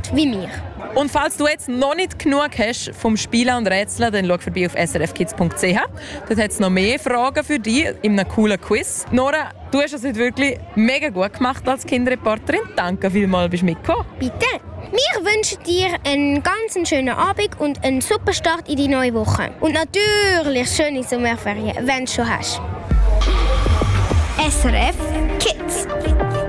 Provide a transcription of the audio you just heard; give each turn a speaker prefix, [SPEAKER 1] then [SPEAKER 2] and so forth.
[SPEAKER 1] wie wir.
[SPEAKER 2] Und falls du jetzt noch nicht genug hast vom Spielen und Rätseln, dann schau vorbei auf srfkids.ch. Dort hat es noch mehr Fragen für dich in einem coolen Quiz. Nora, du hast es heute wirklich mega gut gemacht als Kinderreporterin. Danke vielmals, bist du mitgekommen.
[SPEAKER 1] Bitte. Wir wünschen dir einen ganz schönen Abend und einen super Start in die neue Woche. Und natürlich schöne Sommerferien, wenn du schon hast.
[SPEAKER 3] SRF Kids.